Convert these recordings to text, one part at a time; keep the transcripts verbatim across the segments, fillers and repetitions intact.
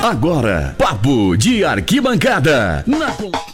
Agora, Papo de Arquibancada. Na...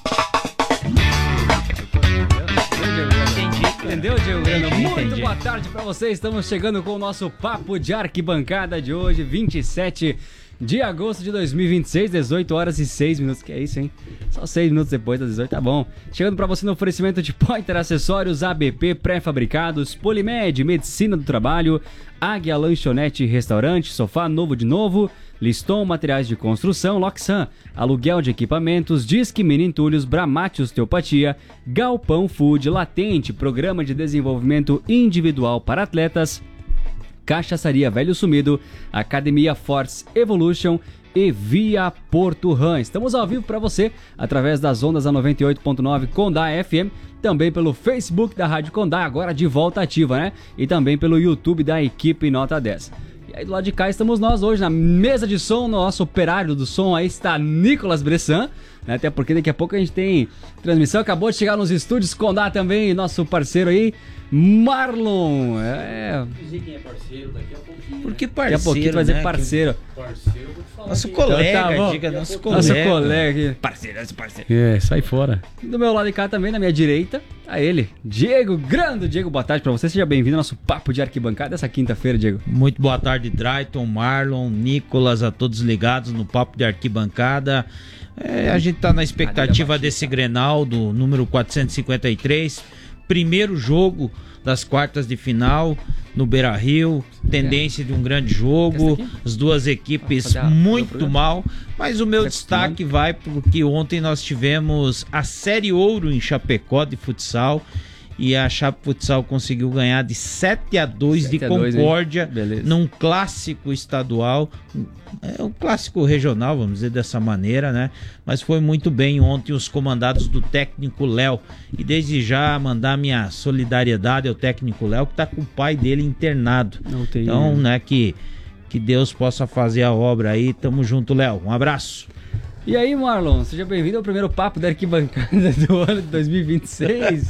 Entendeu, Diego? Muito boa tarde pra vocês. Estamos chegando com o nosso Papo de Arquibancada de hoje, vinte e sete de agosto de dois mil e vinte e seis, dezoito horas e seis minutos. Que é isso, hein? Só seis minutos depois das dezoito, tá bom. Chegando pra você no oferecimento de Pointer Acessórios, A B P Pré-Fabricados, Polimed, Medicina do Trabalho, Águia Lanchonete e Restaurante, Sofá Novo de Novo, Liston Materiais de Construção, Loxan, Aluguel de Equipamentos, Disque Mini Entulhos, Bramate Osteopatia, Galpão Food, Latente, Programa de Desenvolvimento Individual para Atletas, Cachaçaria Velho Sumido, Academia Force Evolution e Via Porto Ram. Estamos ao vivo para você através das ondas da noventa e oito ponto nove Condá F M, também pelo Facebook da Rádio Condá, agora de volta ativa, né? E também pelo YouTube da equipe Nota dez. E aí do lado de cá estamos nós hoje na mesa de som, nosso operário do som aí está Nicolas Bressan, né? Até porque daqui a pouco a gente tem transmissão, acabou de chegar nos estúdios Condá também, nosso parceiro aí, Marlon. É... dizer quem é parceiro daqui a pouquinho. Por que parceiro? Daqui a pouquinho tu vai dizer né? parceiro. Parceiro, vou te falar. Nosso aqui. colega, Então, tá diga nosso colega. Nosso colega. Parceiro, nosso parceiro. É, sai fora. Do meu lado de cá também, na minha direita, a ele, Diego Grande. Diego, boa tarde pra você. Seja bem-vindo ao nosso Papo de Arquibancada dessa quinta-feira, Diego. Muito boa tarde, Drayton, Marlon, Nicolas, a todos ligados no Papo de Arquibancada. É, a gente tá na expectativa desse Grenal do número quatrocentos e cinquenta e três. Primeiro jogo das quartas de final no Beira-Rio, tendência de um grande jogo, as duas equipes muito mal, mas o meu destaque vai porque ontem nós tivemos a Série Ouro em Chapecó de futsal e a Chape Futsal conseguiu ganhar de sete a dois de Concórdia, num clássico estadual, é um clássico regional, vamos dizer dessa maneira, né? Mas foi muito bem ontem os comandados do técnico Léo. E desde já mandar minha solidariedade ao técnico Léo, que tá com o pai dele internado. Tem, então, né, que, que Deus possa fazer a obra aí. Tamo junto, Léo. Um abraço. E aí, Marlon, seja bem-vindo ao primeiro Papo da Arquibancada do ano de dois mil e vinte e seis.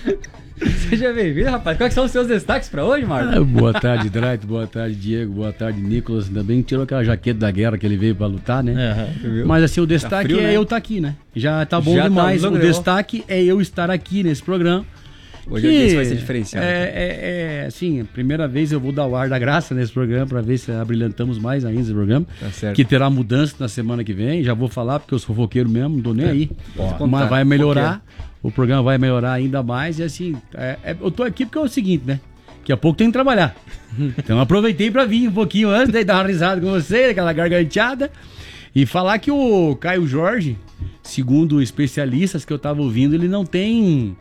Seja bem-vindo, rapaz. Quais são os seus destaques pra hoje, Marlon? Ah, boa tarde, Draito. Boa tarde, Diego. Boa tarde, Nicolas. Ainda bem que tirou aquela jaqueta da guerra que ele veio pra lutar, né? Uhum. Mas assim, o destaque tá frio, é né? eu estar tá aqui, né? Já tá bom Já demais. Tá o destaque é eu estar aqui nesse programa. Hoje que isso vai ser diferenciado. É, é, é, assim, primeira vez eu vou dar o ar da graça nesse programa pra ver se abrilhantamos mais ainda esse programa. Tá certo. Que terá mudança na semana que vem. Já vou falar porque eu sou fofoqueiro mesmo, não tô nem é. aí. Pô, mas vai melhorar. O programa vai melhorar ainda mais. E assim, é, é, eu tô aqui porque é o seguinte, né? Daqui a pouco tem que trabalhar. Então aproveitei pra vir um pouquinho antes, daí dar uma risada com você, aquela garganteada. E falar que o Caio Jorge, segundo especialistas que eu tava ouvindo, ele não tem...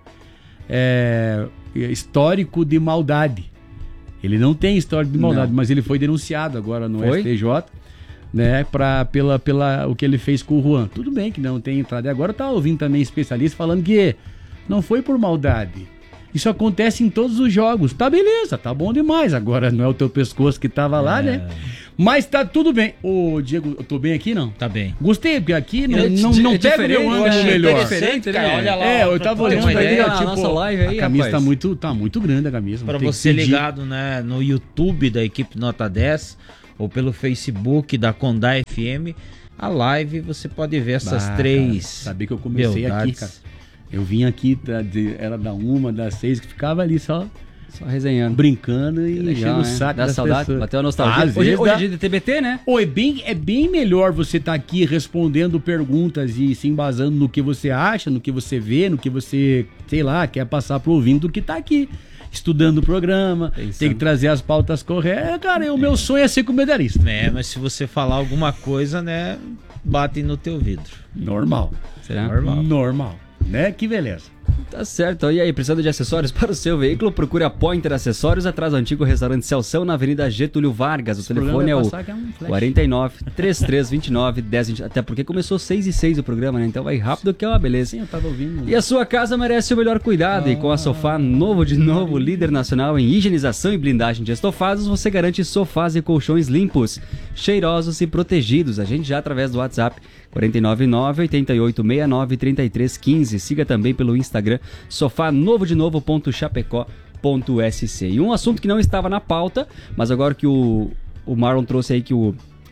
É, histórico de maldade. Ele não tem histórico de maldade, não. Mas ele foi denunciado agora no foi? S T J, né, pra, pela, pela, o que ele fez com o Juan. Tudo bem que não tem entrada. E agora tá ouvindo também especialistas falando que não foi por maldade. Isso acontece em todos os jogos. Tá beleza, tá bom demais. Agora não é o teu pescoço que tava lá, é. né? Mas tá tudo bem. Ô, Diego, eu tô bem aqui, não? Tá bem. Gostei, porque aqui não, não, não pega o meu ângulo melhor. É diferente, né? Olha lá. É, eu tava olhando pra ele, tipo, nossa live aí, a camisa rapaz. tá muito, tá muito grande a camisa. Pra você ligado, né, no YouTube da equipe Nota dez ou pelo Facebook da Condá F M, a live você pode ver essas bah, três. Cara, sabia que eu comecei beldades. aqui, cara. Eu vim aqui, era da uma, das seis, que ficava ali só... Só resenhando. Brincando e legal, enchendo né? o saco Dá das saudade, pessoas. bateu a nostalgia. Ah, hoje, hoje dá... é dia de T B T, né? Ou é bem, é bem melhor você estar tá aqui respondendo perguntas e se embasando no que você acha, no que você vê, no que você, sei lá, quer passar pro ouvinte do que tá aqui. Estudando o programa, Pensando. tem que trazer as pautas corretas. Cara, é. o meu sonho é ser comentarista. É, mas se você falar alguma coisa, né, bate no teu vidro. Normal. Será? Normal. Normal. Né? Que beleza. Tá certo. E aí, precisando de acessórios para o seu veículo, procure a Pointer Acessórios atrás do antigo restaurante Celção, na Avenida Getúlio Vargas. O Esse telefone é o é um quarenta e nove, trinta e três, vinte e nove, dez, vinte. Até porque começou seis e seis o programa, né? Então vai rápido que é uma beleza. Sim, eu tava ouvindo. E a sua casa merece o melhor cuidado. Ah, e com a Sofá Novo de Novo, líder nacional em higienização e blindagem de estofados, você garante sofás e colchões limpos, cheirosos e protegidos. A gente já através do WhatsApp quatro nove nove, oito oito seis nove, três três um cinco. Siga também pelo Instagram sofá novo de novo ponto chapecó ponto s c. E um assunto que não estava na pauta, mas agora que o, o Marlon trouxe aí que o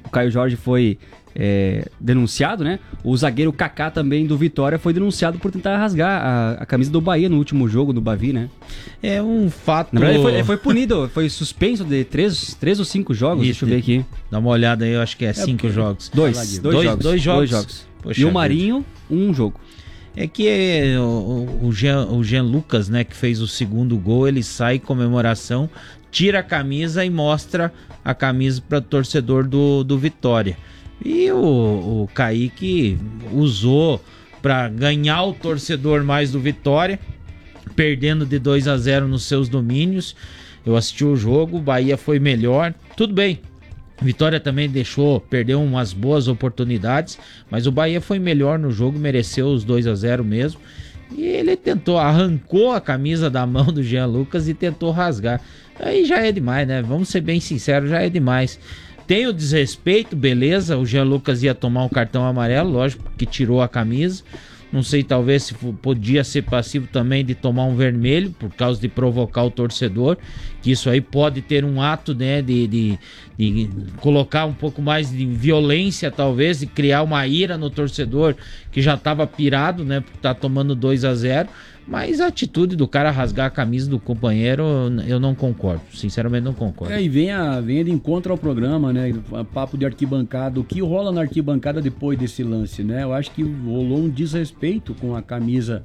o Caio Jorge foi é, denunciado, né? O zagueiro Kaká também do Vitória foi denunciado por tentar rasgar a, a camisa do Bahia no último jogo do Bavi, né? É um fato... Na verdade, ele foi, ele foi punido, foi suspenso de três, três ou cinco jogos, Isso, deixa eu ver aqui. Dá uma olhada aí, eu acho que é, é cinco jogos. Dois, dois, dois jogos. Dois jogos. Dois jogos. Poxa, e o Marinho, um jogo. É que é, o, o, Jean, o Jean Lucas, né, que fez o segundo gol, ele sai em comemoração, tira a camisa e mostra a camisa para o torcedor do, do Vitória. E o, o Kaique usou para ganhar o torcedor mais do Vitória, perdendo de dois a zero nos seus domínios. Eu assisti o jogo, o Bahia foi melhor, tudo bem. Vitória também deixou, perdeu umas boas oportunidades, mas o Bahia foi melhor no jogo, mereceu os dois a zero mesmo. E ele tentou, arrancou a camisa da mão do Jean Lucas e tentou rasgar. Aí já é demais, né? Vamos ser bem sinceros, já é demais. Tem o desrespeito, beleza, o Jean Lucas ia tomar um cartão amarelo, lógico, que tirou a camisa. Não sei, talvez se podia ser passivo também de tomar um vermelho, por causa de provocar o torcedor, que isso aí pode ter um ato, né, de, de, de colocar um pouco mais de violência, talvez, e criar uma ira no torcedor que já estava pirado, né, por estar tá tomando dois a zero. Mas a atitude do cara rasgar a camisa do companheiro, eu não concordo. Sinceramente, não concordo. É, e venha, venha de encontro ao programa, né? Papo de arquibancada. O que rola na arquibancada depois desse lance, né? Eu acho que rolou um desrespeito com a camisa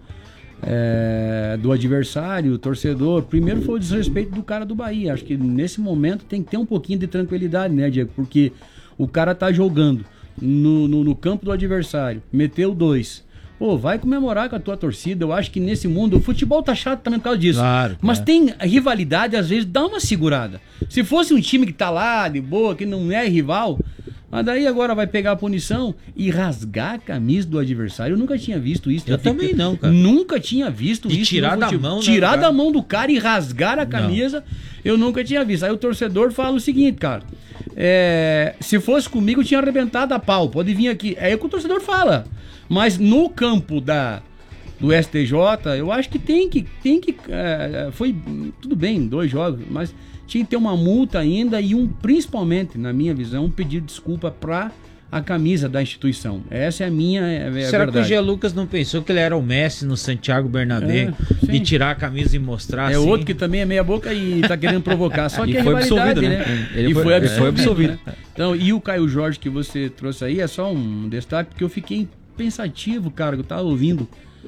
é, do adversário, o torcedor. Primeiro foi o desrespeito do cara do Bahia. Acho que nesse momento tem que ter um pouquinho de tranquilidade, né, Diego? Porque o cara tá jogando no, no, no campo do adversário, meteu dois. Pô, vai comemorar com a tua torcida. Eu acho que nesse mundo, o futebol tá chato também por causa disso. Claro, mas é. tem rivalidade, às vezes dá uma segurada. Se fosse um time que tá lá, de boa, que não é rival, mas daí agora vai pegar a punição e rasgar a camisa do adversário. Eu nunca tinha visto isso. Eu também fica... não, cara. Nunca tinha visto e isso. Tirar da mão, né, Tirar da mão do cara e rasgar a camisa, não. Eu nunca tinha visto. Aí o torcedor fala o seguinte, cara. É... Se fosse comigo, eu tinha arrebentado a pau. Pode vir aqui. É o que o torcedor fala. Mas no campo da, do S T J, eu acho que tem que... Tem que é, foi tudo bem, dois jogos, mas tinha que ter uma multa ainda e um, principalmente, na minha visão, um pedido de desculpa para a camisa da instituição. Essa é a minha é, é Será verdade. que o Jean Lucas não pensou que ele era o Messi no Santiago Bernabéu, é, de tirar a camisa e mostrar é assim? outro que também é meia boca e tá querendo provocar. Só que e é foi rivalidade, absolvido, né? né? Ele e foi, foi absolvido. foi absolvido. Né? Então, e o Caio Jorge que você trouxe aí é só um destaque, porque eu fiquei pensativo, cara, eu tava ouvindo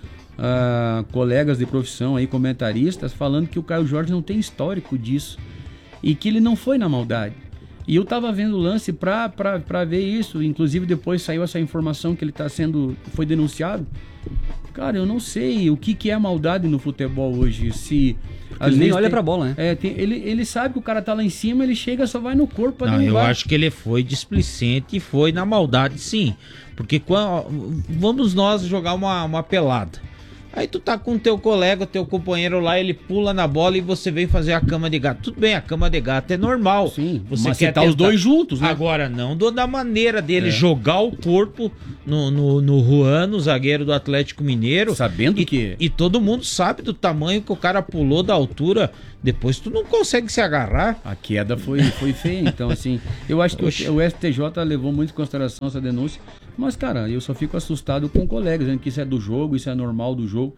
uh, colegas de profissão aí, comentaristas, falando que o Caio Jorge não tem histórico disso e que ele não foi na maldade. E eu tava vendo o lance pra, pra, pra ver isso, inclusive depois saiu essa informação que ele tá sendo, foi denunciado. Cara, eu não sei o que, que é maldade no futebol hoje, se... Ele nem olha tem, pra bola, né? É, tem, ele, ele sabe que o cara tá lá em cima, ele chega, só vai no corpo pra Não, derrubar. eu acho que ele foi displicente e foi na maldade, sim. Porque quando, vamos nós jogar uma, uma pelada. Aí tu tá com o teu colega, teu companheiro lá, ele pula na bola e você vem fazer a cama de gato. Tudo bem, a cama de gato é normal. Sim, você mas quer você tá tentar... os dois juntos, né? Agora, não do, da maneira dele é. jogar o corpo no, no, no Juan, no zagueiro do Atlético Mineiro. Sabendo e, que... E todo mundo sabe do tamanho que o cara pulou, da altura. Depois tu não consegue se agarrar. A queda foi, foi feia, então assim... Eu acho que o, o S T J levou muito em consideração essa denúncia. Mas, cara, eu só fico assustado com colegas, dizendo que isso é do jogo, isso é normal do jogo.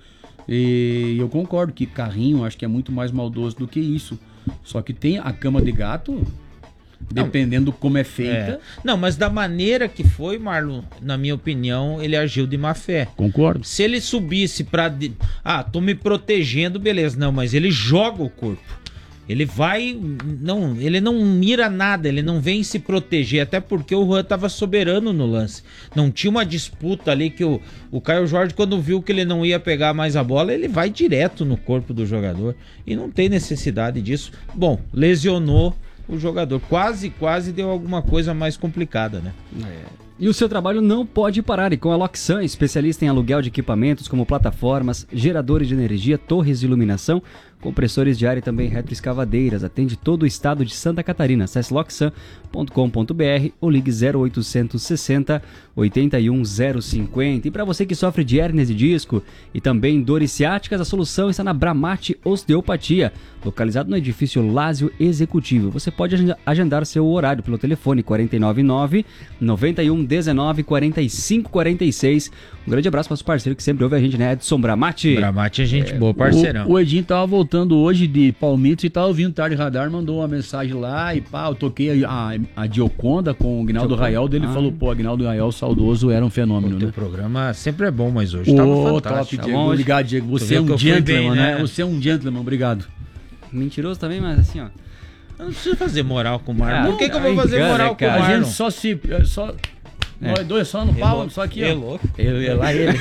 E eu concordo que carrinho acho que é muito mais maldoso do que isso. Só que tem a cama de gato, dependendo não, como é feita. É. Não, mas da maneira que foi, Marlon, na minha opinião, ele agiu de má fé. Concordo. Se ele subisse pra... De... Ah, tô me protegendo, beleza. Não, mas ele joga o corpo. Ele vai... Não, ele não mira nada, ele não vem se proteger, até porque o Juan tava soberano no lance. Não tinha uma disputa ali que o, o Caio Jorge, quando viu que ele não ia pegar mais a bola, ele vai direto no corpo do jogador. E não tem necessidade disso. Bom, lesionou o jogador. Quase, quase deu alguma coisa mais complicada, né? É. E o seu trabalho não pode parar. E com a Loxan, especialista em aluguel de equipamentos como plataformas, geradores de energia, torres de iluminação, compressores de ar e também retroescavadeiras. Atende todo o estado de Santa Catarina. Acesse loxan ponto com ponto br ou ligue zero oitocentos sessenta, oitenta e um zero cinquenta. E para você que sofre de hérnias de disco e também dores ciáticas, a solução está na Bramate Osteopatia, localizado no edifício Lázio Executivo. Você pode agendar seu horário pelo telefone quatro nove nove, nove um, um nove, quatro cinco quatro seis. Um grande abraço para os parceiros que sempre ouve a gente, né? Edson Bramate. Bramate é gente é, boa, parceirão. O, o Edinho tava voltando hoje de Palmitos e tava ouvindo Tarde Radar, mandou uma mensagem lá e pá, eu toquei a, a, a Dioconda com o Guinaldo Raiol, dele ah. falou, pô, Guinaldo Raiol saudoso era um fenômeno, né? O programa sempre é bom, mas hoje oh, tava fantástico. Top, Diego. Tá obrigado, Diego. Você é um gentleman, bem, né? né? Você é um gentleman, obrigado. Mentiroso também, mas assim, ó. Eu não preciso fazer moral com o Marlon. Por que, que eu vou fazer moral com o Marlon? A gente só se... Só... É. Nós dois só no pau, só aqui, ó. É louco. Eu ia lá ele.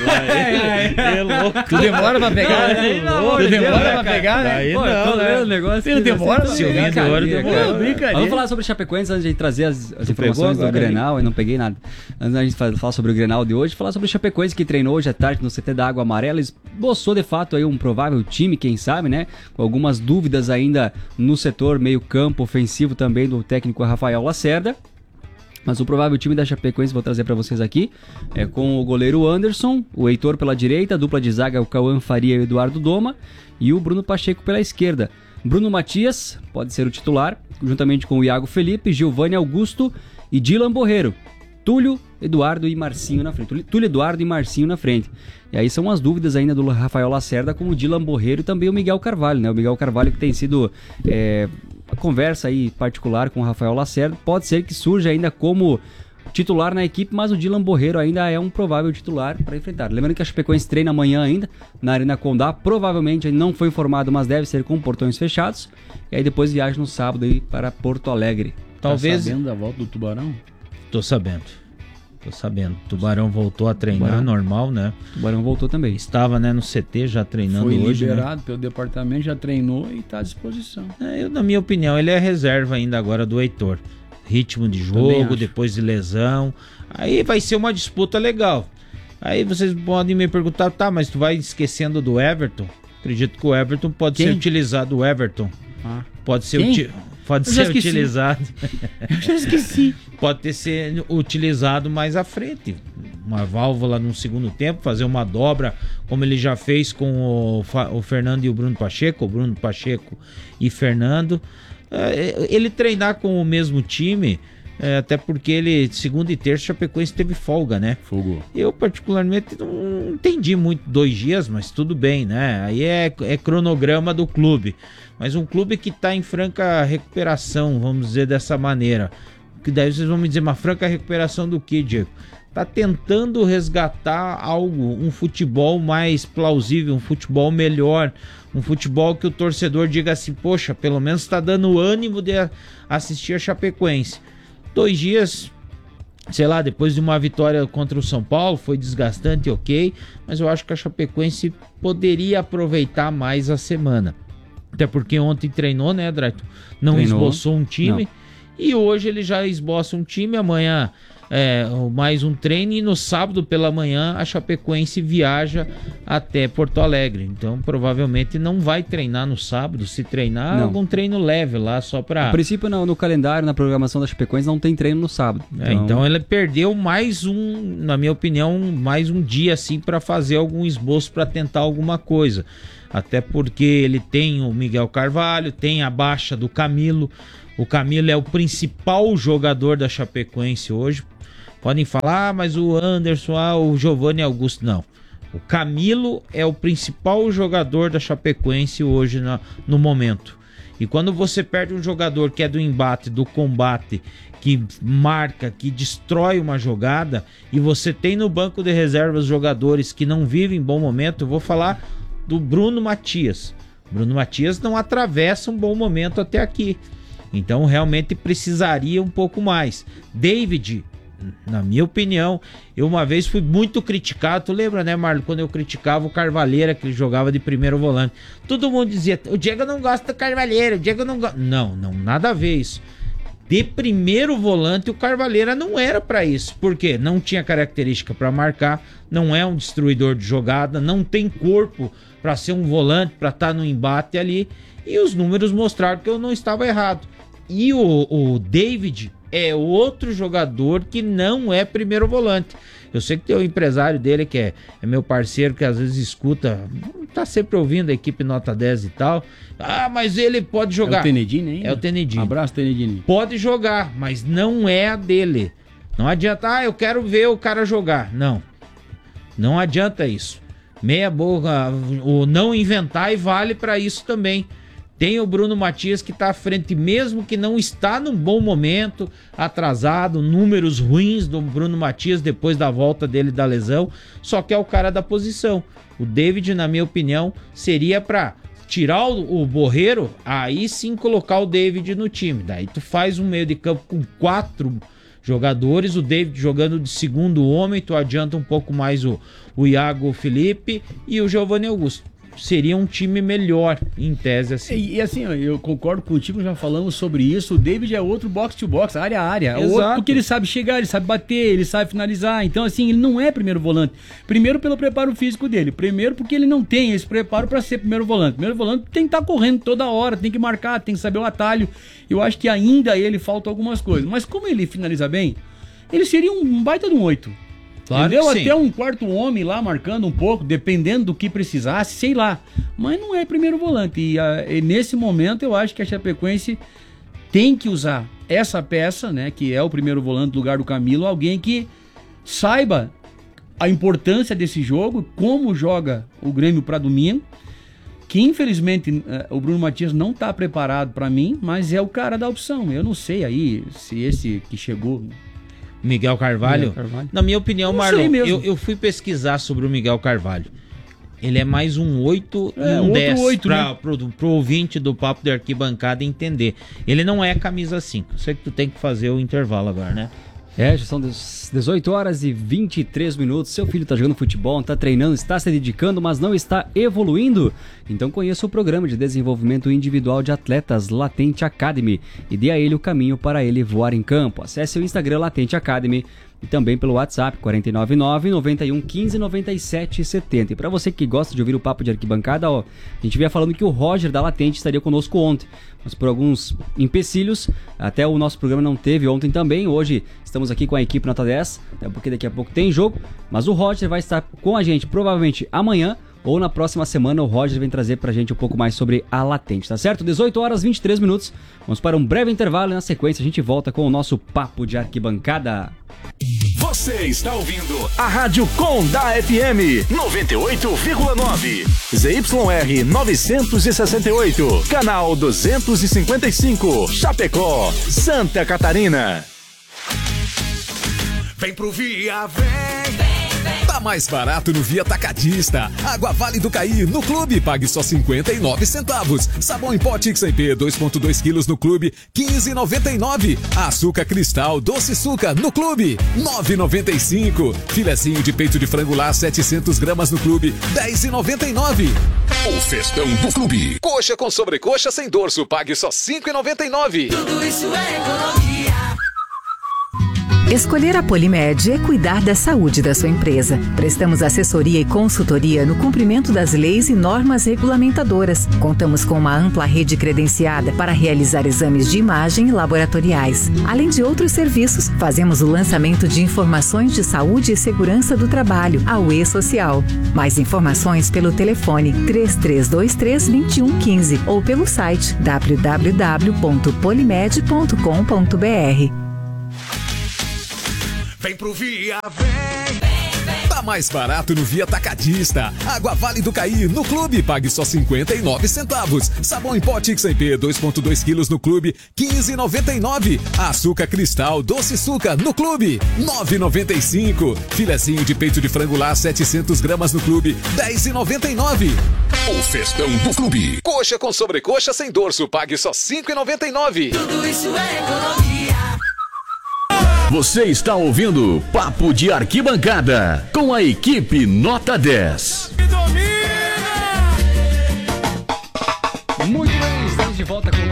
É louco. Tu demora pra pegar, né? Tu demora pra pegar, né? Aí não, né? O negócio. Você não demora pra pegar. Brincadeira. Vamos falar sobre Chapecoense antes de trazer as, as informações do Grenal. Eu não peguei nada. Antes da gente falar sobre o Grenal de hoje, falar sobre o Chapecoense que treinou hoje à tarde no C T da Água Amarela. Esboçou de fato aí um provável time, quem sabe, né? Com algumas dúvidas ainda no setor meio campo ofensivo também do técnico Rafael Lacerda. Mas o provável time da Chapecoense vou trazer para vocês aqui, é com o goleiro Anderson, o Heitor pela direita, a dupla de zaga o Cauã Faria e o Eduardo Doma, e o Bruno Pacheco pela esquerda. Bruno Matias pode ser o titular, juntamente com o Iago Felipe, Giovanni Augusto e Dylan Borreiro. Túlio, Eduardo e Marcinho na frente. Túlio, Eduardo e Marcinho na frente. E aí são as dúvidas ainda do Rafael Lacerda com o Dylan Borreiro e também o Miguel Carvalho, né? O Miguel Carvalho que tem sido... É, a conversa aí particular com o Rafael Lacerda, pode ser que surja ainda como titular na equipe, mas o Dylan Borreiro ainda é um provável titular para enfrentar. Lembrando que a Chapecoense treina amanhã ainda na Arena Condá, provavelmente não foi informado, mas deve ser com portões fechados, e aí depois viaja no sábado aí para Porto Alegre. Talvez... Tá sabendo da volta do Tubarão? Tô sabendo. Tô sabendo. O Tubarão voltou a treinar, Tubarão. normal, né? O Tubarão voltou também. Estava, né, no C T já treinando Foi hoje. Foi liberado, né? Pelo departamento, já treinou e está à disposição. É, eu, na minha opinião, ele é reserva ainda agora do Heitor. Ritmo de jogo, depois de lesão. Aí vai ser uma disputa legal. Aí vocês podem me perguntar, tá, mas tu vai esquecendo do Everton? Acredito que o Everton pode Quem? ser utilizado. O Everton ah. pode ser utilizado. Pode ser utilizado. Eu já esqueci. Pode ter sido utilizado mais à frente. Uma válvula no segundo tempo, fazer uma dobra, como ele já fez com o, o Fernando e o Bruno Pacheco, o Bruno Pacheco e Fernando. É, ele treinar com o mesmo time, é, até porque ele, segunda e terça, Chapecoense teve folga, né? Fogo. Eu, particularmente, não entendi muito dois dias, mas tudo bem, né? Aí é, é cronograma do clube. Mas um clube que está em franca recuperação, vamos dizer dessa maneira. Que daí vocês vão me dizer, uma franca recuperação do que, Diego? Está tentando resgatar algo, um futebol mais plausível, um futebol melhor, um futebol que o torcedor diga assim, poxa, pelo menos está dando ânimo de assistir a Chapecoense. Dois dias, sei lá, depois de uma vitória contra o São Paulo, foi desgastante, ok, mas eu acho que a Chapecoense poderia aproveitar mais a semana. Até porque ontem treinou, né, Drayton? Não treinou. esboçou um time. Não. E hoje ele já esboça um time. Amanhã é, mais um treino. E no sábado pela manhã a Chapecoense viaja até Porto Alegre. Então provavelmente não vai treinar no sábado. Se treinar, não. algum treino leve lá só para... A princípio no, no calendário, na programação da Chapecoense não tem treino no sábado. Então, é, então ele perdeu mais um, na minha opinião, mais um dia assim para fazer algum esboço, para tentar alguma coisa. Até porque ele tem o Miguel Carvalho, tem a baixa do Camilo. O Camilo é o principal jogador da Chapecoense hoje. Podem falar, ah, mas o Anderson, ah, o Giovanni Augusto, não. O Camilo é o principal jogador da Chapecoense hoje na, no momento. E quando você perde um jogador que é do embate, do combate, que marca, que destrói uma jogada, e você tem no banco de reservas jogadores que não vivem bom momento, eu vou falar do Bruno Matias. Bruno Matias não atravessa um bom momento até aqui. Então realmente precisaria um pouco mais. David, na minha opinião, eu uma vez fui muito criticado. Tu lembra, né, Marlon, quando eu criticava o Carvalheira, que ele jogava de primeiro volante? Todo mundo dizia, o Diego não gosta do Carvalheira, o Diego não gosta... Não, não, nada a ver isso. de primeiro volante, o Carvalheira não era para isso. Por quê? Não tinha característica para marcar, não é um destruidor de jogada, não tem corpo para ser um volante, para estar no embate ali. E os números mostraram que eu não estava errado. E o, o David é outro jogador que não é primeiro volante. Eu sei que tem o empresário dele, que é, é meu parceiro, que às vezes escuta, tá sempre ouvindo a equipe Nota dez e tal. Ah, mas ele pode jogar. É o Tenedini, hein? É o Tenedini. Abraço, Tenedini. Pode jogar, mas não é a dele. Não adianta, ah, eu quero ver o cara jogar. Não. Não adianta isso. Meia boca, o não inventar e vale para isso também. Tem o Bruno Matias que está à frente, mesmo que não está num bom momento, atrasado, números ruins do Bruno Matias depois da volta dele da lesão, só que é o cara da posição. O David, na minha opinião, seria para tirar o, o Borreiro, aí sim colocar o David no time. Daí tu faz um meio de campo com quatro jogadores, o David jogando de segundo homem, tu adianta um pouco mais o, o Iago Felipe e o Giovanni Augusto. Seria um time melhor, em tese, assim. E, e assim, ó, eu concordo contigo, já falamos sobre isso. O David é outro box-to-box, área a área. É outro, porque ele sabe chegar, ele sabe bater, ele sabe finalizar. Então, assim, ele não é primeiro volante. Primeiro, pelo preparo físico dele. Primeiro, porque ele não tem esse preparo para ser primeiro volante. Primeiro volante tem que estar tá correndo toda hora, tem que marcar, tem que saber o atalho. Eu acho que ainda ele falta algumas coisas. Mas como ele finaliza bem, ele seria um baita de um oito. Claro, entendeu? Até um quarto homem lá marcando um pouco, dependendo do que precisasse, sei lá. Mas não é primeiro volante. E, a, e nesse momento eu acho que a Chapecoense tem que usar essa peça, né, que é o primeiro volante do lugar do Camilo, alguém que saiba a importância desse jogo, como joga o Grêmio para domingo, que infelizmente o Bruno Matias não está preparado para mim, mas é o cara da opção. Eu não sei aí se esse que chegou... Miguel Carvalho? Miguel Carvalho. Na minha opinião, não Marlon, eu, eu fui pesquisar sobre o Miguel Carvalho. Ele é mais um oito e é, um dez para né? pro, pro ouvinte do Papo de Arquibancada entender. Ele não é camisa cinco. Sei que tu tem que fazer o intervalo agora, né? É, já são dezoito horas e vinte e três minutos. Seu filho está jogando futebol, está treinando, está se dedicando, mas não está evoluindo? Então conheça o programa de desenvolvimento individual de atletas Latente Academy e dê a ele o caminho para ele voar em campo. Acesse o Instagram Latente Academy e também pelo WhatsApp quatro nove nove, nove um um cinco, nove sete sete zero. E para você que gosta de ouvir o Papo de Arquibancada, ó, a gente vinha falando que o Roger da Latente estaria conosco ontem, mas por alguns empecilhos, até o nosso programa não teve ontem também. Hoje estamos aqui com a equipe Nota dez, até porque daqui a pouco tem jogo, mas o Roger vai estar com a gente provavelmente amanhã ou na próxima semana. O Roger vem trazer pra gente um pouco mais sobre a Latente, tá certo? dezoito horas e vinte e três minutos, vamos para um breve intervalo e na sequência a gente volta com o nosso Papo de Arquibancada. Você está ouvindo a Rádio Com da F M noventa e oito vírgula nove, Z Y R novecentos e sessenta e oito, canal duzentos e cinquenta e cinco, Chapecó, Santa Catarina. Vem pro Via, vem! Tá mais barato no Via Atacadista. Água Vale do Caí no Clube, pague só cinquenta e nove centavos. Sabão em pó Tix M P dois vírgula dois quilos no Clube, quinze reais e noventa e nove centavos. Açúcar Cristal Doce Suca no Clube, nove reais e noventa e cinco centavos. Filezinho de peito de frango lá setecentas gramas no Clube, dez reais e noventa e nove centavos. O festão do Clube. Coxa com sobrecoxa sem dorso, pague só cinco reais e noventa e nove centavos. Tudo isso é economia. Escolher a Polimed é cuidar da saúde da sua empresa. Prestamos assessoria e consultoria no cumprimento das leis e normas regulamentadoras. Contamos com uma ampla rede credenciada para realizar exames de imagem e laboratoriais. Além de outros serviços, fazemos o lançamento de informações de saúde e segurança do trabalho, a U E Social. Mais informações pelo telefone três três dois três, dois um um cinco ou pelo site w w w ponto polimed ponto com ponto b r. Vem pro Via, vem! Tá mais barato no Via Atacadista. Água Vale do Caí no Clube, pague só cinquenta e nove centavos. Sabão em pó Tix M P dois vírgula dois quilos no Clube, quinze reais e noventa e nove centavos. Açúcar Cristal Doce Suca no Clube, nove reais e noventa e cinco centavos. Filezinho de peito de frango lá setecentas gramas no Clube, dez reais e noventa e nove centavos. O festão do Clube. Coxa com sobrecoxa sem dorso, pague só cinco reais e noventa e nove centavos. Tudo isso é economia. Você está ouvindo Papo de Arquibancada com a equipe Nota dez. Muito bem, estamos de volta com o nosso Papo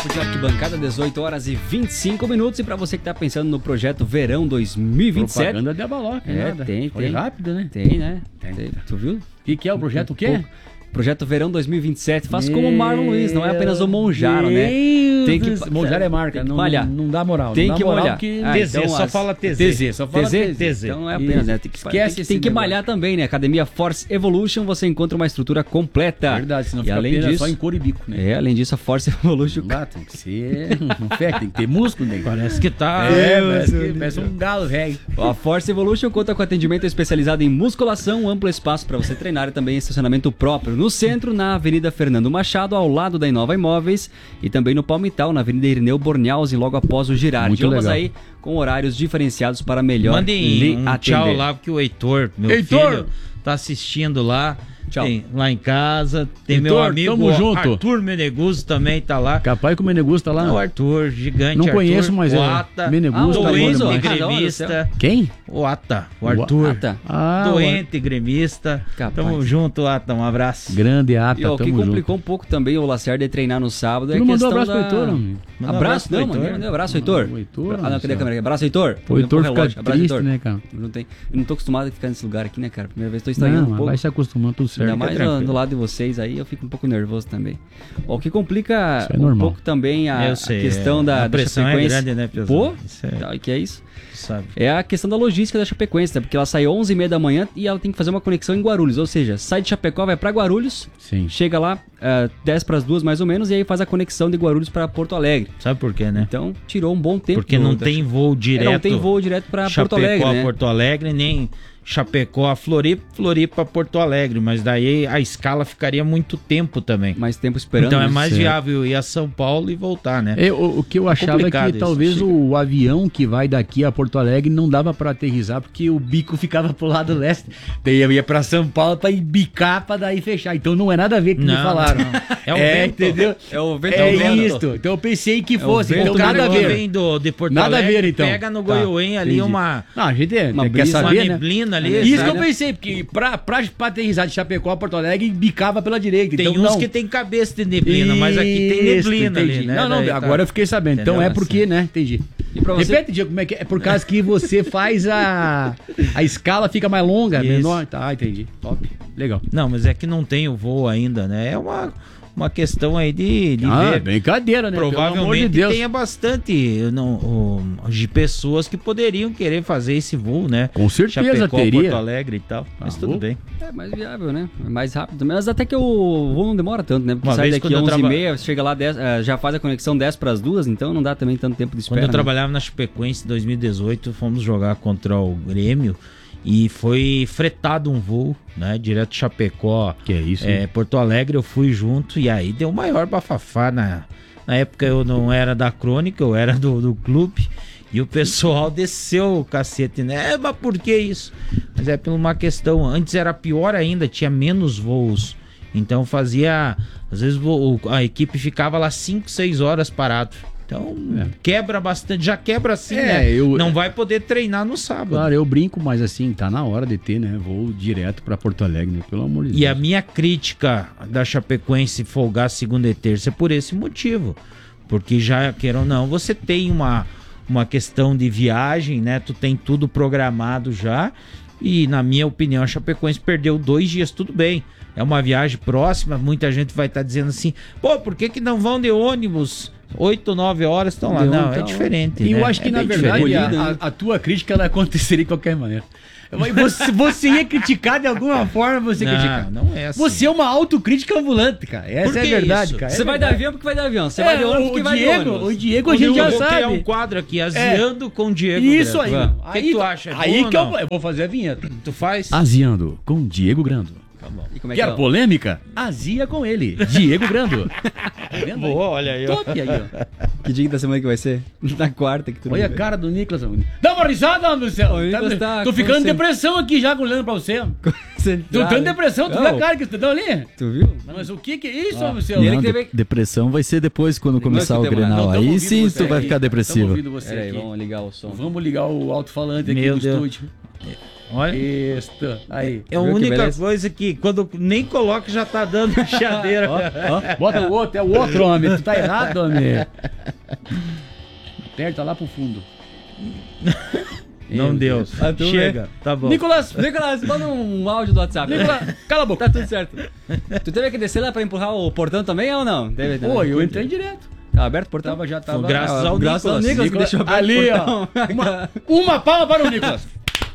Papo de Arquibancada, dezoito horas e vinte e cinco minutos. E pra você que tá pensando no projeto Verão dois mil e vinte e sete... Propaganda de abaloca, é, nada. tem, Foi tem. rápido, né? Tem, né? Tem. Tem. Tu viu? O que, que é o projeto? O quê? Projeto Verão dois mil e vinte e sete. Faz como o Marlon Luiz, não é apenas o Monjaro, né? Tem que... Monjaro é marca, tem que não, malhar. não dá moral. Tem não dá que moral molhar. Porque... Ah, T Z, então só as- fala T Z. T Z, só fala T Z? T Z. Então não é apenas, né? Tem que, Esquece tem, esse tem que negócio. malhar também, né? Academia Force Evolution, você encontra uma estrutura completa. Verdade, senão e fica além apenas disso, só em couro e bico, né? É, além disso, a Force Evolution... Não dá, tem que ser um fé, tem que ter músculo, né? Parece que tá... É, parece, que, parece um galo, velho. A Force Evolution conta com atendimento especializado em musculação, amplo espaço para você treinar e também estacionamento próprio. No centro, na Avenida Fernando Machado, ao lado da Inova Imóveis, e também no Palmital, na Avenida Irineu Bornhaus, logo após o Girardi. Muito Ambas legal. aí com horários diferenciados para melhor Mandem lhe um atender. tchau lá, porque o Heitor, meu Heitor! filho, tá assistindo lá. Tchau. Tem, lá em casa. Tem Heitor, meu amigo tamo junto. Arthur Meneguzzo também tá lá. Capaz que o Meneguzzo tá lá. O Arthur, gigante Não Arthur, conheço, mas o é Ata, Meneguzzo, tá doente bom demais. gremista. Quem? O Ata, o Arthur. Ata. Ah, Doente gremista. Capaz. Tamo junto, Ata. Um abraço. Grande Ata, E ó, o que tamo junto. complicou um pouco também o Lacerda de treinar no sábado é a Tu não questão mandou abraço da... pro Heitor, homem? Manda Abraço? abraço pro Não, mano. Heitor. Mandei um abraço, Heitor. o Heitor, Ah, não, cadê a céu. câmera? Abraço, Heitor. O Heitor Olhando pro fica relógio. Abraço, triste, Heitor. né, cara? Eu não, tenho, eu não tô acostumado a ficar nesse lugar aqui, né, cara? Primeira vez, tô estranhando Não, um mas pouco. vai se acostumando, tudo certo. Ainda mais Fica no, tranquilo. do lado de vocês aí, eu fico um pouco nervoso também. Ó, o que complica Isso é um normal. pouco também a, Eu sei, a questão é. da, A da pressão é Chapecoense. grande, né, Piazão? Pô, Isso é- tá, que é isso? Sabe? É a questão da logística da Chapecoense, né? Porque ela sai onze e meia da manhã e ela tem que fazer uma conexão em Guarulhos. Ou seja, sai de Chapecó, vai pra Guarulhos, Sim. chega lá uh, dez para as duas mais ou menos, e aí faz a conexão de Guarulhos pra Porto Alegre. Sabe por quê, né? Então, tirou um bom tempo. Porque do- não da- tem voo direto. É, não tem voo direto pra Porto Chapecó Alegre, a né? Porto Alegre, nem Chapecó a Floripa, Floripa a Porto Alegre. Mas daí a escala ficaria muito tempo também. Mais tempo esperando. Então é né? mais Certo. viável ir a São Paulo e voltar, né? É, o, o que eu achava é complicado que isso. talvez o avião que vai daqui a Porto Alegre não dava pra aterrissar porque o bico ficava pro lado leste. Daí eu ia pra São Paulo pra ir bicar pra daí fechar. Então não é nada a ver com o que me Não, falaram. não. É o É, vento. entendeu? É o vento. É o vento. isso. Então eu pensei que o fosse. vento Então O nada cara a que ver. vem do, de Porto Nada a Alegre, ver, então. pega no Tá, Goiôem ali entendi. uma, Não, a gente Uma quer brisa, uma saber, né? neblina ali. Isso sabe? que eu pensei, porque pra, pra, pra aterrissar de Chapecó a Porto Alegre, bicava pela direita. Tem então, uns não. que tem cabeça de neblina, mas aqui tem Isso, neblina entendi. ali, né? Não, não, Daí tá- agora eu fiquei sabendo. Então Entendeu? é porque, né? Entendi. E pra você- Repete, Diego, como é que é? É por causa que você faz a. A escala fica mais longa, Isso. menor. Tá, entendi. Top. Legal. Não, mas é que não tem o voo ainda, né? É uma, uma questão aí de, de Ah, ver. brincadeira, né? Pelo amor Provavelmente de Deus. tenha bastante não, o- de pessoas que poderiam querer fazer esse voo, né? Com certeza Chapecó, teria. Porto Alegre e tal. Mas Ah, tudo vou. bem. É mais viável, né? É mais rápido. Mas até que o voo não demora tanto, né? Porque Uma sai vez daqui quando eu onze e traba- meia, chega lá dez, eh, já faz a conexão dez para as duas, então não dá também tanto tempo de espera. Quando eu né? trabalhava na Chapecoense em dois mil e dezoito, fomos jogar contra o Grêmio e foi fretado um voo, né? Direto de Chapecó. Que é isso, É, hein? Porto Alegre, eu fui junto e aí deu o maior bafafá. Na, na época eu não era da crônica, eu era do, do clube. E o pessoal desceu o cacete, né? É, mas por que isso? Mas é por uma questão. Antes era pior ainda, tinha menos voos. Então fazia. Às vezes o- a equipe ficava lá cinco, seis horas parado. Então É. quebra bastante. Já quebra assim, É, né? eu- Não vai poder treinar no sábado. Claro, eu brinco, mas assim, tá na hora de ter, né? Vou direto pra Porto Alegre, né? Pelo amor de E a Deus. minha crítica da Chapecoense folgar segunda e terça é por esse motivo. Porque já, queira ou não, você tem uma, uma questão de viagem, né? Tu tem tudo programado já. E, na minha opinião, a Chapecoense perdeu dois dias, tudo bem. É uma viagem próxima, muita gente vai estar dizendo assim, pô, por que que não vão de ônibus? Oito, nove horas estão lá. De Não, ônibus, é então. diferente, E né? eu acho que, É na bem verdade, diferente. a, Colhida, né? a- a tua crítica ela aconteceria de qualquer maneira. Você, você ia criticar de alguma forma, você ia criticar. Não, não é assim. Você é uma autocrítica ambulante, cara. Essa Por é a que verdade, isso? cara. Você É vai de verdade. avião porque vai de avião. Você É, vai de ônibus o porque vai de Diego, ônibus. o Diego a Eu gente já vou criar sabe. um quadro aqui, aziando com o Diego. Isso Grando. aí. O que, aí que tu acha? É aí bom ou que eu, não? eu vou fazer a vinheta. Tu faz? Aziando com Diego Grando. E como é que Quer é? polêmica? Azia com ele, Diego Grando. Tá vendo aí? Boa, olha aí, ó. Top aí, ó. Que dia da semana que vai ser? Na quarta que tu Olha a não vê. cara do Nicolas. Dá uma risada, homem do céu. O Nicolas Tá- tá tô ficando em concentrado. depressão aqui já olhando pra você. Tu tá em depressão, tu viu a cara que você deu ali? Tu viu? Mas o que que é isso, homem do céu? E ele Não, que de- teve- Depressão vai ser depois, quando começar o escutemos nada. Grenal. Não, tamo Aí ouvindo sim você tu vai aqui. ficar Tamo depressivo. ouvindo você Pera aí, aqui. vamos ligar o som. Vamos ligar o alto-falante aqui Meu no Deus. estúdio. Olha. Isso. Aí. É a única coisa que quando nem coloca já tá dando chadeira. Ó, ó. Bota o outro, é o outro, homem. Tu tá errado, homem. Aperta lá pro fundo. Não deu. Ah, Chega. Vê. Tá bom. Nicolas, Nicolas, manda um áudio do WhatsApp. Nicolas, cala a boca. Tá tudo certo. Tu teve que descer lá pra empurrar o portão também ou não? Teve, Pô, eu entrei direto. Tá aberto o portão? Tava, já tava. Graças ao Graças ao Nicolas. Nicolas, que deixou aberto Ali, o portão. ó. Uma, uma palma para o Nicolas.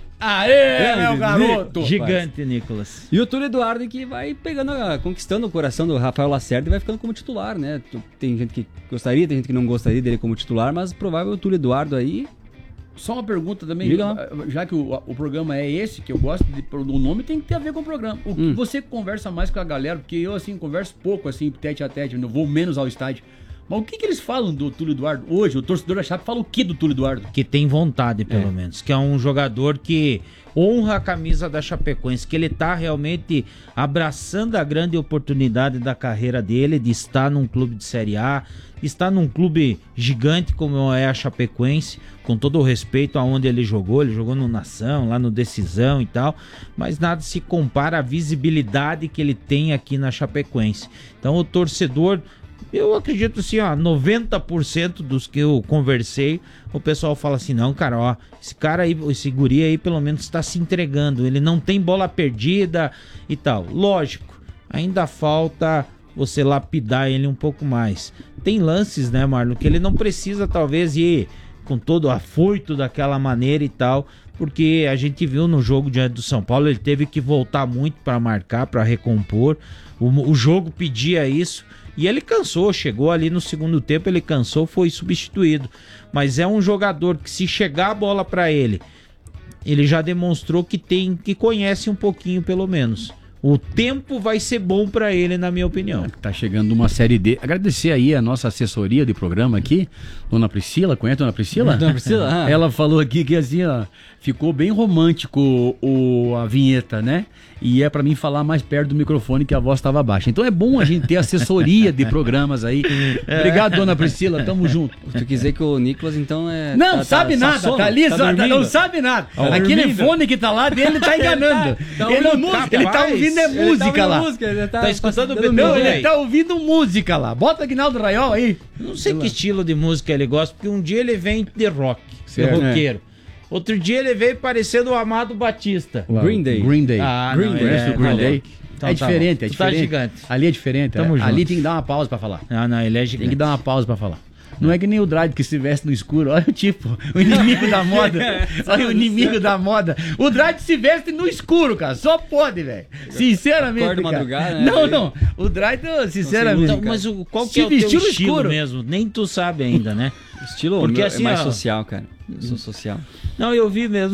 Aê, meu garoto. Gigante, Nicolas. E o Túlio Eduardo que vai pegando, conquistando o coração do Rafael Lacerda e vai ficando como titular, né? Tem gente que gostaria, tem gente que não gostaria dele como titular, mas provável o Túlio Eduardo aí. Só uma pergunta também, Diga. já que o, o programa é esse, que eu gosto, de, o nome tem que ter a ver com o programa. O Hum. que você conversa mais com a galera, porque eu, assim, converso pouco, assim, tete a tete, eu vou menos ao estádio. Mas o que, que eles falam do Túlio Eduardo hoje? O torcedor da Chape fala o que do Túlio Eduardo? Que tem vontade, pelo é. menos. Que é um jogador que honra a camisa da Chapecoense, que ele tá realmente abraçando a grande oportunidade da carreira dele, de estar num clube de Série A, de estar num clube gigante como é a Chapecoense, com todo o respeito aonde ele jogou, ele jogou no Nação, lá no Decisão e tal, mas nada se compara à visibilidade que ele tem aqui na Chapecoense. Então o torcedor... Eu acredito assim, ó, noventa por cento dos que eu conversei, o pessoal fala assim, não, cara, ó, esse cara aí, esse guri aí pelo menos está se entregando, ele não tem bola perdida e tal. Lógico, ainda falta você lapidar ele um pouco mais. Tem lances, né, Marlon, que ele não precisa talvez ir com todo o afoito daquela maneira e tal, porque a gente viu no jogo diante do São Paulo, ele teve que voltar muito para marcar, para recompor, o, o jogo pedia isso. E ele cansou, chegou ali no segundo tempo, ele cansou, foi substituído. Mas é um jogador que se chegar a bola para ele, ele já demonstrou que tem, que conhece um pouquinho pelo menos. O tempo vai ser bom para ele, na minha opinião. Tá chegando uma série D. Agradecer aí a nossa assessoria de programa aqui, Dona Priscila, conhece a Dona Priscila? Dona Priscila? Ah. Ela falou aqui que assim, ó, ficou bem romântico o, a vinheta, né? E é pra mim falar mais perto do microfone que a voz estava baixa. Então é bom a gente ter assessoria de programas aí. Obrigado, Dona Priscila, tamo junto. Tu quer dizer que o Nicolas então é... Não, tá, sabe tá, nada, sono, tá ali, tá só, dormindo. não sabe nada. Tá Aquele dormindo. fone que tá lá dele tá enganando. Tá, tá ele, não, música, ele tá ouvindo é Ele música tá lá. música, ele tá, Tá escutando dando o Não, Bebê, ele aí. tá ouvindo música lá. Bota Aguinaldo Raiol aí. Não sei que estilo de música ele gosta, porque um dia ele vem de rock, de Certo. roqueiro. Outro dia ele veio parecendo o Amado Batista. Green Day. Green Day. Ah, Green não, Day. Conhece é, o Green tá Day? louco. Então é tá diferente, bom. é Tu tá diferente. gigante. Ali é diferente. Tamo é. junto. Ali tem que dar uma pausa pra falar. Ah, não, ele é Tem gigante. que dar uma pausa pra falar. Não é que nem o Dredd que se veste no escuro. Olha o tipo, o inimigo da moda. Olha o inimigo da moda. O Dredd se veste no escuro, cara. Só pode, velho. Sinceramente. Acorda cara. madrugada, né? Não, não. O Dredd, sinceramente. Então, mas o, qual que Se é o teu vestiu no estilo escuro. mesmo? Nem tu sabe ainda, né? Estilo Porque meu assim, é mais ó, social, cara. Eu sou social. Não, eu vi mesmo.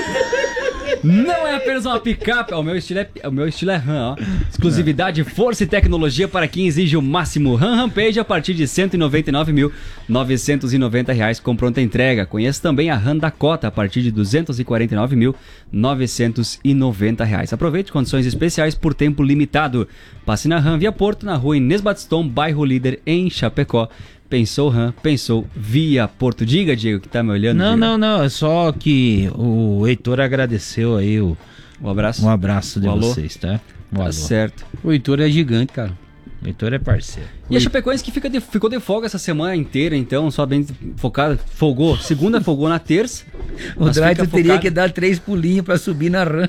Não é apenas uma picape, o meu estilo é, o meu estilo é RAM, ó. Exclusividade, força e tecnologia para quem exige o máximo. RAM Rampage a partir de cento e noventa e nove mil novecentos e noventa reais com pronta entrega. Conheça também a RAM Dakota a partir de duzentos e quarenta e nove mil novecentos e noventa reais. Aproveite condições especiais por tempo limitado. Passe na RAM Via Porto, na rua Inês Batistão, bairro Líder, em Chapecó. Pensou RAM, pensou Via Porto. Diga, Diego, que tá me olhando. Não, Diego. não, não. É só que o Heitor agradeceu aí o, Um abraço. um abraço de O alô. vocês, tá? O Tá alô. certo. O Heitor é gigante, cara. O Heitor é parceiro. E a Chapecoense que fica de, ficou de folga essa semana inteira, então, só bem focado. Folgou. Segunda folgou na terça. O mas Dredd fica teria focado. que dar três pulinhos pra subir na RAM.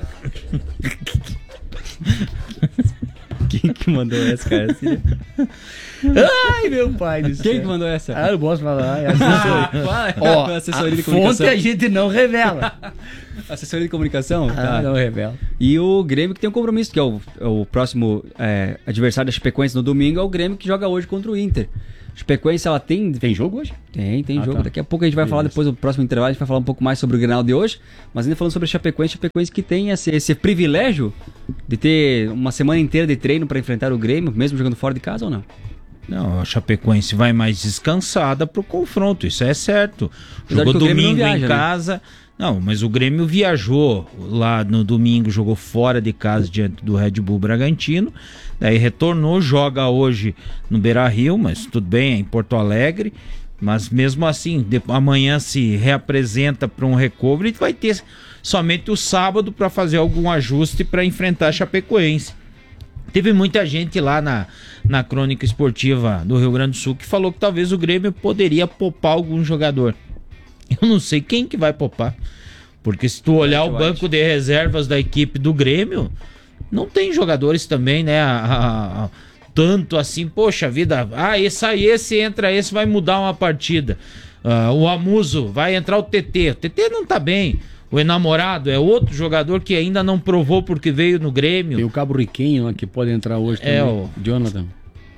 Quem que mandou essa, cara? Assim, Ai, meu pai do céu. quem que mandou essa? Ah, eu posso falar. É assessoria. Fala. Ó, Assessoria a de fonte comunicação. a gente não revela. Assessoria de comunicação? Ah, Tá. não revela. E o Grêmio que tem um compromisso, que é o, é o próximo é, adversário da Chapecoense no domingo, é o Grêmio que joga hoje contra o Inter. A Chapecoense, ela tem... Tem jogo hoje? Tem, tem Ah, jogo. tá. Daqui a pouco a gente vai falar, depois do próximo intervalo, a gente vai falar um pouco mais sobre o Grenal de hoje. Mas ainda falando sobre a Chapecoense, a Chapecoense que tem esse, esse privilégio de ter uma semana inteira de treino para enfrentar o Grêmio, mesmo jogando fora de casa ou não? Não, a Chapecoense vai mais descansada pro confronto, isso é certo. Apesar Jogou de que o Grêmio domingo não viaja, em né? casa. Não, mas o Grêmio viajou lá no domingo, jogou fora de casa diante do Red Bull Bragantino. Daí retornou, joga hoje no Beira-Rio, mas tudo bem, é em Porto Alegre. Mas mesmo assim, de, amanhã se reapresenta para um recovery e vai ter somente o sábado para fazer algum ajuste para enfrentar a Chapecoense. Teve muita gente lá na, na crônica esportiva do Rio Grande do Sul que falou que talvez o Grêmio poderia poupar algum jogador. Eu não sei quem que vai poupar. Porque se tu olhar o banco de reservas da equipe do Grêmio, não tem jogadores também, né? A, a, a, tanto assim, poxa vida, ah, esse aí, esse entra, esse vai mudar uma partida. Uh, o Amuso, vai entrar o T T. O T T não tá bem. O Enamorado é outro jogador que ainda não provou porque veio no Grêmio. E o Cabo Riquinho, que pode entrar hoje também. É o Jonathan.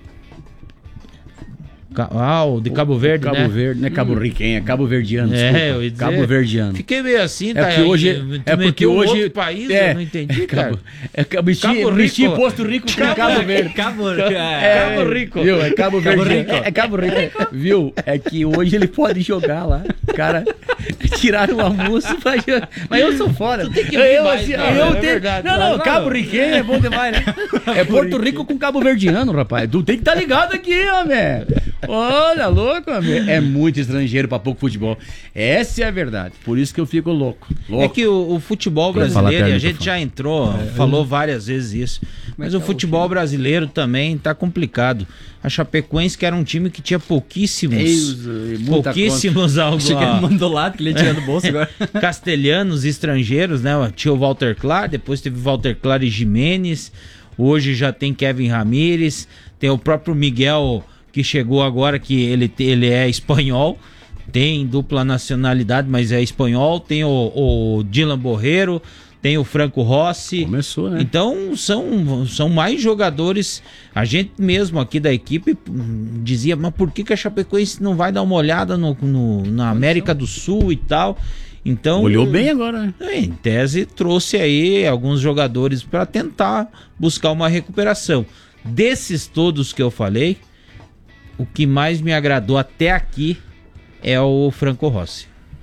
Ah, o de Cabo Verde, Cabo né? Cabo Verde, não é Cabo Riquenho, é Cabo Verdeano, desculpa. É, eu ia dizer, Cabo Verdeano. Fiquei meio assim, tá? É porque hoje... Tu é porque hoje outro país, é, eu não entendi, é cara. Cabo, é Cabo, Cabo Rico. Posto Rico com Cabo, Cabo Verde. Cabo, é, Cabo Rico. Viu? É Cabo Verde. Rico. É, é Cabo Rico. Viu? É que hoje ele pode jogar lá. Cara, tiraram o almoço, mas eu, mas eu sou fora. Tu tem que eu, mais, assim, não, eu é tenho... verdade. Não, não, não, Cabo Riquenho é bom demais, né? É Porto Rico com Cabo Verdeano, rapaz. Tu tem que estar tá ligado aqui, homem. Olha, louco, homem. É muito estrangeiro pra pouco futebol. Essa é a verdade. Por isso que eu fico louco. louco. É que o, o futebol brasileiro, e a gente já entrou, é, falou várias vezes isso, mas o futebol brasileiro também tá complicado. A Chapecoense, que era um time que tinha pouquíssimos, Deus, pouquíssimos algo. Achei que ele mandou lá, que ele tinha no bolso agora. Castelhanos, estrangeiros, né? Tinha o Walter Clar, depois teve Walter Clar e Jimenez, hoje já tem Kevin Ramírez, tem o próprio Miguel, que chegou agora, que ele, ele é espanhol, tem dupla nacionalidade, mas é espanhol, tem o, o Dylan Borreiro, tem o Franco Rossi. Começou, né? Então são, são mais jogadores. A gente mesmo aqui da equipe dizia, mas por que, que a Chapecoense não vai dar uma olhada no, no, na América do Sul e tal? Então, olhou bem agora, né? Em tese, trouxe aí alguns jogadores para tentar buscar uma recuperação. Desses todos que eu falei, o que mais me agradou até aqui é o Franco Rossi.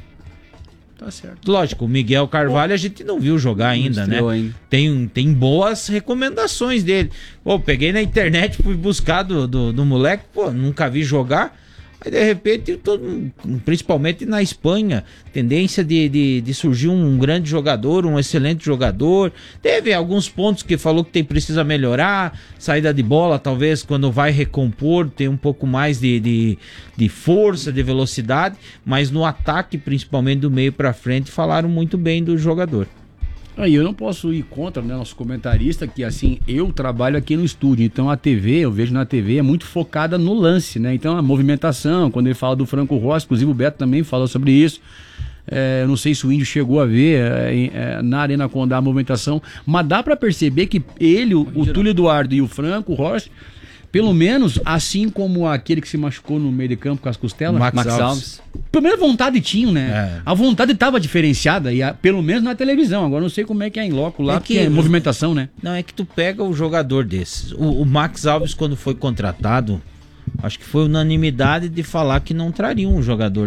Tá certo. Lógico, o Miguel Carvalho a gente não viu jogar ainda, né? Ainda. Tem, tem boas recomendações dele. Pô, peguei na internet, fui buscar do, do, do moleque, pô, nunca vi jogar. Aí de repente, todo, principalmente na Espanha, tendência de, de, de surgir um grande jogador, um excelente jogador. Teve alguns pontos que falou que tem, precisa melhorar, saída de bola, talvez quando vai recompor, tem um pouco mais de, de, de força, de velocidade, mas no ataque, principalmente do meio para frente, falaram muito bem do jogador. Aí eu não posso ir contra, né, nosso comentarista, que assim, eu trabalho aqui no estúdio, então a T V, eu vejo na T V, é muito focada no lance, né? Então a movimentação, quando ele fala do Franco Rossi, inclusive o Beto também falou sobre isso. É, eu não sei se o Índio chegou a ver é, é, na Arena Condá a movimentação, mas dá pra perceber que ele, o, o Túlio Eduardo e o Franco Rossi, pelo menos, assim como aquele que se machucou no meio de campo com as costelas, Max, Max Alves. Alves. Pelo menos vontade tinham, né? É. A vontade estava diferenciada, e a, pelo menos na televisão. Agora não sei como é que é em loco lá, é que é movimentação, né? Não, é que tu pega o jogador desses. O, o Max Alves, quando foi contratado, acho que foi unanimidade de falar que não traria um jogador